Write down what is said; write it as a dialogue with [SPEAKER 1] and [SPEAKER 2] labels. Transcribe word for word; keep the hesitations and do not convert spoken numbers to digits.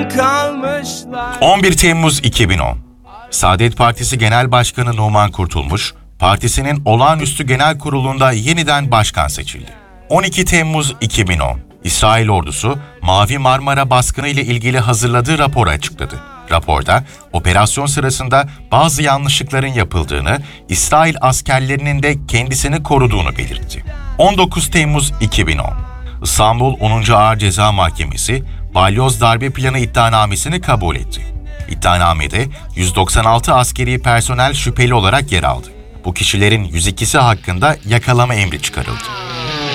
[SPEAKER 1] kalmışlar.
[SPEAKER 2] on bir Temmuz iki bin on. Saadet Partisi Genel Başkanı Numan Kurtulmuş, partisinin olağanüstü genel kurulunda yeniden başkan seçildi. on iki Temmuz iki bin on. İsrail ordusu Mavi Marmara baskını ile ilgili hazırladığı raporu açıkladı. Raporda operasyon sırasında bazı yanlışlıkların yapıldığını, İsrail askerlerinin de kendisini koruduğunu belirtti. on dokuz Temmuz iki bin on. İstanbul onuncu Ağır Ceza Mahkemesi balyoz darbe planı iddianamesini kabul etti. İddianamede yüz doksan altı askeri personel şüpheli olarak yer aldı. Bu kişilerin yüz ikisi hakkında yakalama emri çıkarıldı.